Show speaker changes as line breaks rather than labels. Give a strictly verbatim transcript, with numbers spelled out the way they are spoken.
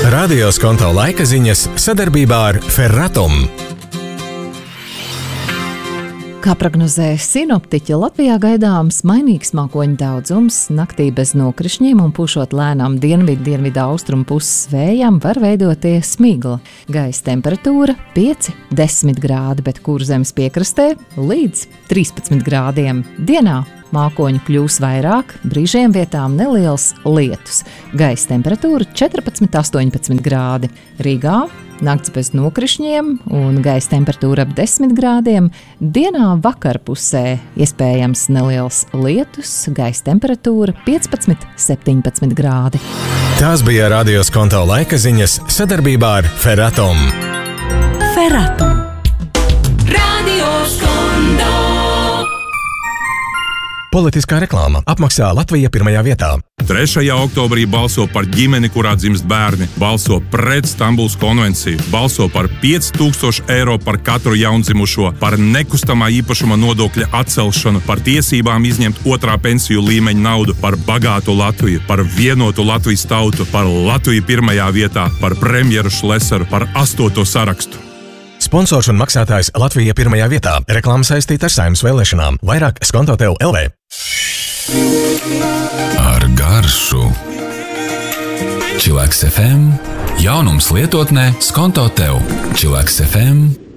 Radio Skonto laika ziņas sadarbībā ar Ferratum.
Kā prognozē sinoptiķi, Latvijā gaidāms mainīgs mākoņu daudzums, naktī bez nokrišņiem un pušot lēnām dienvidu, dienvidu austrumu puses vējām var veidoties smigla. Gaisa temperatūra pieci līdz desmit grādi, bet Kurzemes piekrastē līdz trīspadsmit grādiem. Dienā mākoņu kļūs vairāk, brīžiem vietām neliels lietus. Gaisa temperatūra četrpadsmit līdz astoņpadsmit grādi. Rīgā nakts bez nokrišņiem un gaisa temperatūra ap desmit grādiem. Dienā vakarpusē iespējams neliels lietus, gaisa temperatūra piecpadsmit līdz septiņpadsmit grādi.
Tās bija Radio Skonto laika ziņas sadarbībā ar Ferratum.
Ferratum.
Radio Skonto.
Politiskā reklāma apmaksā Latvija pirmajā vietā.
trešajā oktobrī balso par ģimeni, kurā dzimst bērni, balso pret Stambulas konvenciju, balso par pieci tūkstoši eiro par katru jaundzimušo, par nekustamā īpašuma nodokļa atcelšanu, par tiesībām izņemt otrā pensiju līmeņa naudu, par bagātu Latviju, par vienotu Latvijas tautu, par Latviju pirmajā vietā, par premjeru Šlesaru, par astoto sarakstu.
Sponsors un maksātājs Latvija pirmajā vietā. Reklāma saistīta ar Saeimas vēlēšanām. Vairāk Skonto tev L V.
Ar garšu. Chillax F M. Jaunums lietotnē Skonto tev. Chillax F M.